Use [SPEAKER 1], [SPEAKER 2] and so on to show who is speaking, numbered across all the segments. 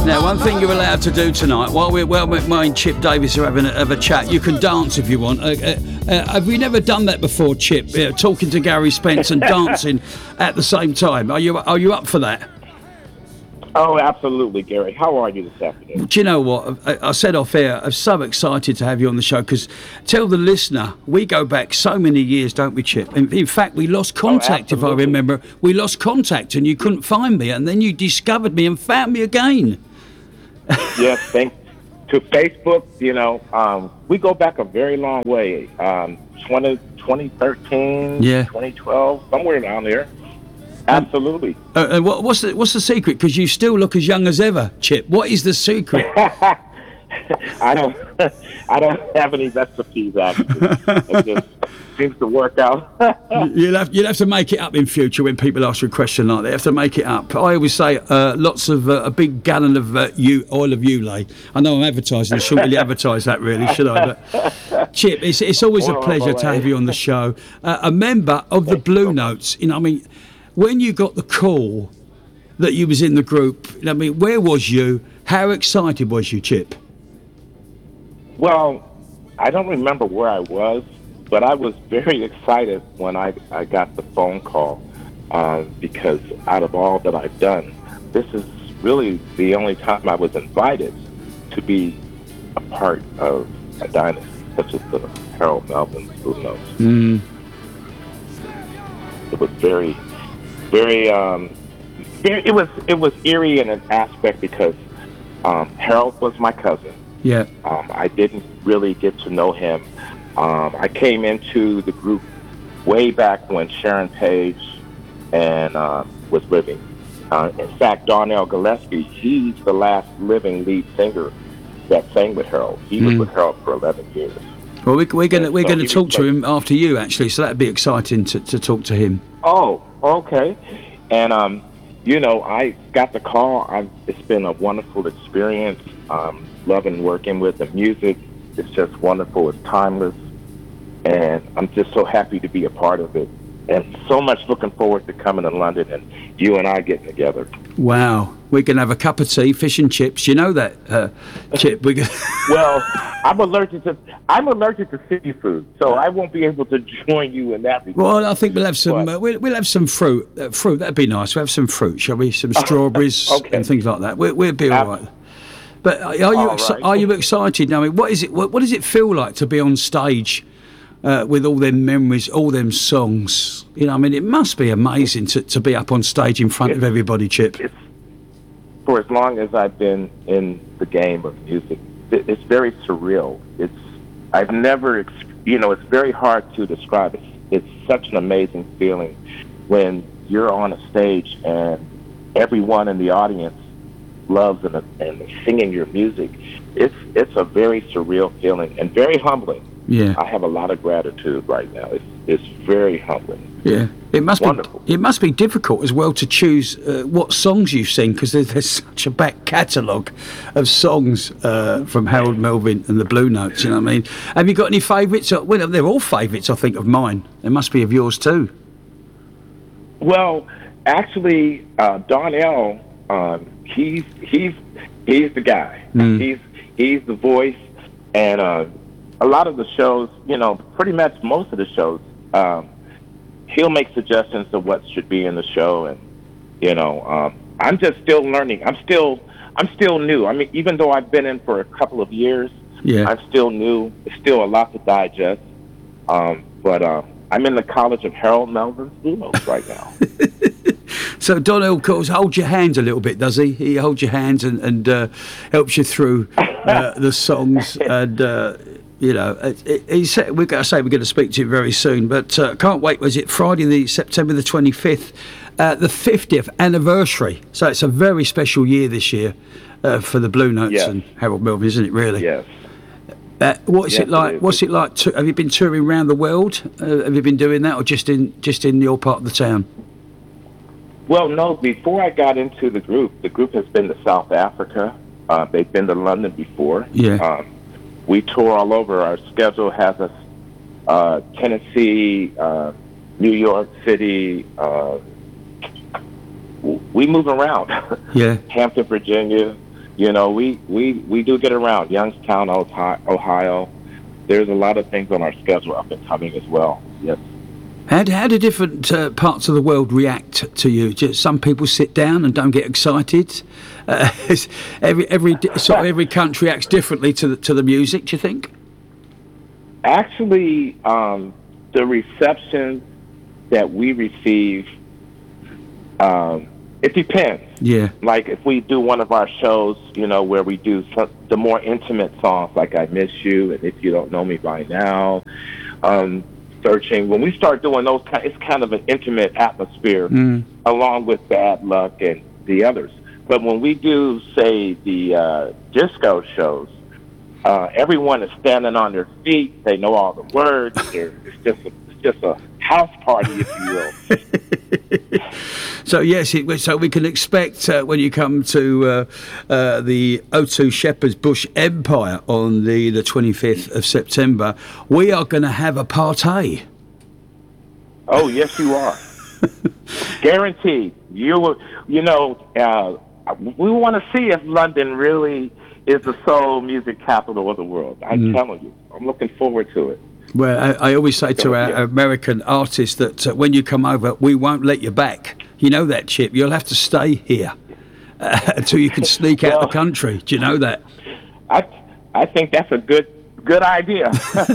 [SPEAKER 1] Now, one thing you're allowed to do tonight, while me and Chip Davis are having a chat, you can dance if you want. Have we never done that before, Chip? Talking to Gary Spence and dancing at the same time. Are you up for that?
[SPEAKER 2] Oh, absolutely, Gary. How are you this afternoon?
[SPEAKER 1] Do you know what? I said off air, I'm so excited to have you on the show because tell the listener, we go back so many years, don't we, Chip? In fact, we lost contact, if I remember. We lost contact and you couldn't find me, and then you discovered me and found me again.
[SPEAKER 2] Yes, thanks to Facebook, we go back a very long way. 2013, 2012, somewhere down there. Absolutely.
[SPEAKER 1] What's the secret? Because you still look as young as ever, Chip. What is the secret?
[SPEAKER 2] I don't have any recipes, actually. It just seems to work out.
[SPEAKER 1] You'll have to make it up in future when people ask you a question like that. You have to make it up. I always say lots of a big gallon of oil of Ulay. I know I'm advertising. I shouldn't really advertise that, really, should I? But Chip, it's always a pleasure to have you on the show. A member of the Blue Notes. When you got the call that you was in the group, where was you? How excited was you, Chip?
[SPEAKER 2] Well, I don't remember where I was, but I was very excited when I got the phone call because out of all that I've done, this is really the only time I was invited to be a part of a dynasty such as the Harold Melvin Blue Notes.
[SPEAKER 1] Mm.
[SPEAKER 2] It was very, it was eerie in an aspect because Harold was my cousin.
[SPEAKER 1] Yeah.
[SPEAKER 2] I didn't really get to know him. I came into the group way back when Sharon Page was living. In fact, Darnell Gillespie, he's the last living lead singer that sang with Harold. He was with Harold for 11 years.
[SPEAKER 1] Well, we're going to talk to him after you, actually, so that'd be exciting to talk to him.
[SPEAKER 2] Oh, okay. And, I got the call. It's been a wonderful experience. Loving working with the music. It's just wonderful. It's timeless. And I'm just so happy to be a part of it. And so much looking forward to coming to London and you and I getting together.
[SPEAKER 1] Wow. We're going to have a cup of tea, fish and chips. You know that, Chip?
[SPEAKER 2] Well, I'm allergic to seafood, so I won't be able to join you in that.
[SPEAKER 1] Well, I think we'll have some. We'll have some fruit. Fruit, that'd be nice. We'll have some fruit, shall we? Some strawberries and things like that. We'll be all right. But are you excited now? What is it? What does it feel like to be on stage with all them memories, all them songs? It must be amazing to be up on stage in front of everybody, Chip.
[SPEAKER 2] For as long as I've been in the game of music, it's very surreal. I've never, it's very hard to describe it. It's such an amazing feeling when you're on a stage and everyone in the audience loves and singing your music. It's a very surreal feeling and very humbling.
[SPEAKER 1] Yeah,
[SPEAKER 2] I have a lot of gratitude right now. It's very humbling.
[SPEAKER 1] Yeah, it must
[SPEAKER 2] wonderful.
[SPEAKER 1] It must be difficult as well to choose what songs you sing because there's such a back catalogue of songs from Harold Melvin and the Blue Notes. You know what I mean? Have you got any favourites? Well, they're all favourites, I think, of mine. They must be of yours too.
[SPEAKER 2] Well, actually, Darnell, he's the guy. He's the voice, and a lot of the shows, pretty much most of the shows, he'll make suggestions of what should be in the show, and I'm just still learning. I'm still new. I mean, even though I've been in for a couple of years, I'm still new. There's still a lot to digest. But I'm in the College of Harold Melvin Blue Notes right now.
[SPEAKER 1] So Darnell holds your hands a little bit, does he? He holds your hands and helps you through the songs and. He said we're going to speak to you very soon, but can't wait. Was it Friday, September the 25th, the 50th anniversary? So it's a very special year this year for the Blue Notes and Harold Melvin, isn't it? Really?
[SPEAKER 2] Yes.
[SPEAKER 1] What's it like? What's it like? Have you been touring around the world? Have you been doing that, or just in your part of the town?
[SPEAKER 2] Well, no. Before I got into the group has been to South Africa. They've been to London before.
[SPEAKER 1] Yeah.
[SPEAKER 2] We tour all over. Our schedule has us Tennessee, New York City. We move around.
[SPEAKER 1] Yeah.
[SPEAKER 2] Hampton, Virginia. You know, we do get around Youngstown, Ohio. There's a lot of things on our schedule up and coming as well. Yes.
[SPEAKER 1] How do different parts of the world react to you? Just some people sit down and don't get excited. Every country acts differently to the music. Do you think?
[SPEAKER 2] Actually, the reception that we receive, it depends.
[SPEAKER 1] Yeah.
[SPEAKER 2] Like if we do one of our shows, you know, where we do the more intimate songs, like "I Miss You" and "If You Don't Know Me by Now." Searching. When we start doing those, it's kind of an intimate atmosphere, along with Bad Luck and the others. But when we do, say, the disco shows, everyone is standing on their feet. They know all the words. It's just a house party, if you will.
[SPEAKER 1] So yes, so we can expect when you come to the O2 Shepherd's Bush Empire on the 25th of September, we are going to have a party.
[SPEAKER 2] Oh yes, you are. Guaranteed. You know, we want to see if London really is the soul music capital of the world. I'm telling you, I'm looking forward to it.
[SPEAKER 1] Well, I always say to our American artists that when you come over, we won't let you back. You know that, Chip. You'll have to stay here until you can sneak out the country. Do you know that?
[SPEAKER 2] I think that's a good idea.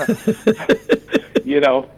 [SPEAKER 2] You know,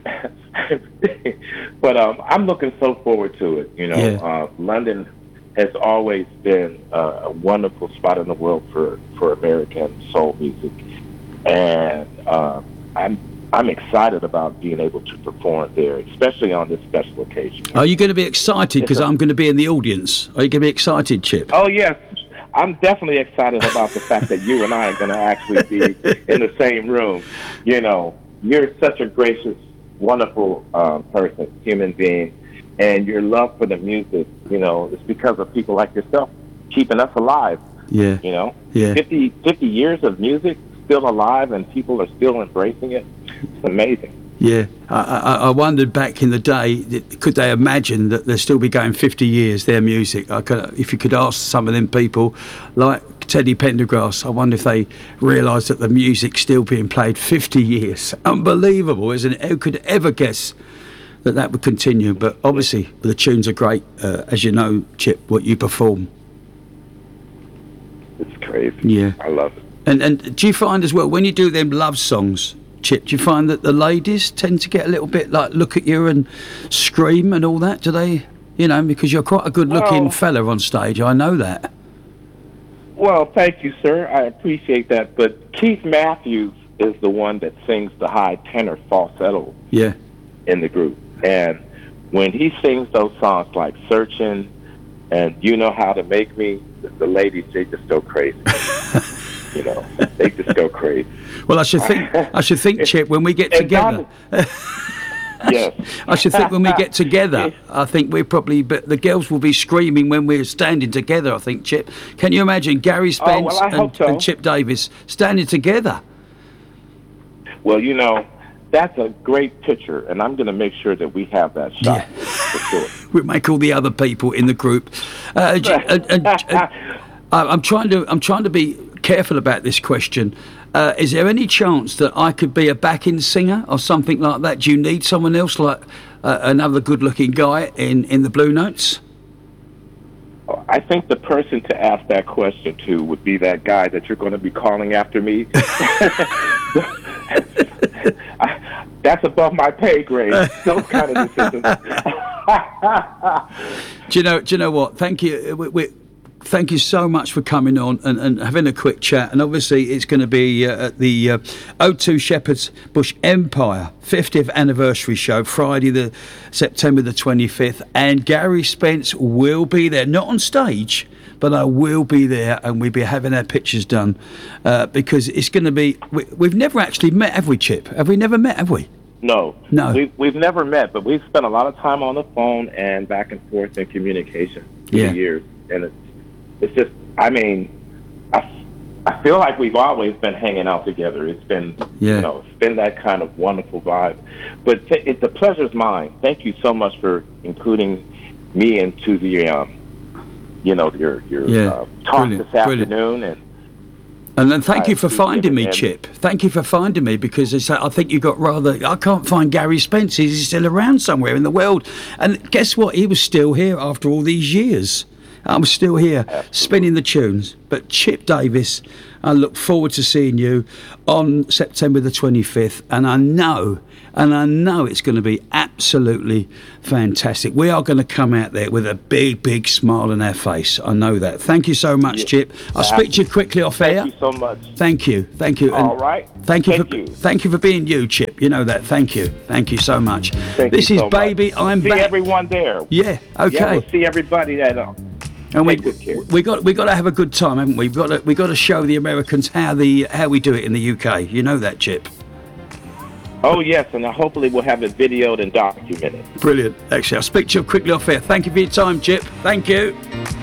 [SPEAKER 2] but I'm looking so forward to it. You know, London has always been a wonderful spot in the world for American soul music, and I'm excited about being able to perform there, especially on this special occasion.
[SPEAKER 1] Are you going to be excited? Because I'm going to be in the audience. Are you going to be excited, Chip?
[SPEAKER 2] Oh, yes. I'm definitely excited about the fact that you and I are going to actually be in the same room. You know, you're such a gracious, wonderful person, human being, and your love for the music, you know, it's because of people like yourself keeping us alive.
[SPEAKER 1] Yeah.
[SPEAKER 2] You know?
[SPEAKER 1] Yeah.
[SPEAKER 2] 50 years of music still alive and people are still embracing it. It's amazing.
[SPEAKER 1] Yeah, I wondered back in the day, could they imagine that they'll still be going 50 years, their music? If you could ask some of them people, like Teddy Pendergrass, I wonder if they realise that the music's still being played 50 years. Unbelievable, isn't it? Who could ever guess that would continue? But obviously, the tunes are great, as you know, Chip, what you perform.
[SPEAKER 2] It's crazy.
[SPEAKER 1] Yeah.
[SPEAKER 2] I love it.
[SPEAKER 1] And do you find as well, when you do them love songs, Chip, do you find that the ladies tend to get a little bit like look at you and scream and all that? Do they, you know, because you're quite a good-looking fella on stage, I know that.
[SPEAKER 2] Well, thank you, sir. I appreciate that. But Keith Matthews is the one that sings the high tenor falsetto in the group. And when he sings those songs like Searching and You Know How to Make Me, the ladies, they just go crazy. You know, they just go crazy.
[SPEAKER 1] Well, I should think, Chip, when we get together.
[SPEAKER 2] Yes.
[SPEAKER 1] I should think when we get together, I think but the girls will be screaming when we're standing together, I think, Chip. Can you imagine Gary Spence and Chip Davis standing together?
[SPEAKER 2] Well, you know, that's a great picture, and I'm going to make sure that we have that shot.
[SPEAKER 1] Yeah.
[SPEAKER 2] For sure.
[SPEAKER 1] We make all the other people in the group. I'm trying to be careful about this question. Is there any chance that I could be a backing singer or something like that? Do you need someone else, like another good-looking guy in the Blue Notes?
[SPEAKER 2] I think the person to ask that question to would be that guy that you're going to be calling after me. That's above my pay grade. Those kind of decisions.
[SPEAKER 1] Do you know what? Thank you. Thank you so much for coming on and having a quick chat. And obviously, it's going to be at the O2 Shepherd's Bush Empire 50th anniversary show, Friday, September the 25th. And Gary Spence will be there, not on stage, but I will be there, and we'll be having our pictures done because it's going to be. We've never actually met, have we, Chip? Have we never met? Have we?
[SPEAKER 2] No. We've never met, but we've spent a lot of time on the phone and back and forth in communication through the years, and it's just, I mean, I feel like we've always been hanging out together. It's been, you know, it's been that kind of wonderful vibe. But the pleasure's mine. Thank you so much for including me into the your talk
[SPEAKER 1] Brilliant,
[SPEAKER 2] this afternoon.
[SPEAKER 1] And then thank
[SPEAKER 2] I
[SPEAKER 1] you for
[SPEAKER 2] appreciate
[SPEAKER 1] finding
[SPEAKER 2] it,
[SPEAKER 1] me,
[SPEAKER 2] and-
[SPEAKER 1] Chip. Thank you for finding me, because I think you got rather... I can't find Gary Spence. He's still around somewhere in the world. And guess what? He was still here after all these years. I'm still here, spinning the tunes. But Chip Davis, I look forward to seeing you on September the 25th. And I know it's going to be absolutely fantastic. We are going to come out there with a big, big smile on our face. I know that. Thank you so much, Chip. I'll speak to you quickly off air.
[SPEAKER 2] Thank you so much.
[SPEAKER 1] Thank you.
[SPEAKER 2] All right.
[SPEAKER 1] Thank you for being you, Chip. You know that. Thank you so much. This is Baby, I'm
[SPEAKER 2] see
[SPEAKER 1] Back.
[SPEAKER 2] everyone there.
[SPEAKER 1] Yeah. Okay.
[SPEAKER 2] Yeah, we'll see everybody that.
[SPEAKER 1] And we
[SPEAKER 2] good care.
[SPEAKER 1] got to have a good time, haven't we? We got to show the Americans how we do it in the UK. You know that, Chip.
[SPEAKER 2] Oh yes, and hopefully we'll have it videoed and documented.
[SPEAKER 1] Brilliant. Actually, I'll speak to you quickly off air. Thank you for your time, Chip. Thank you.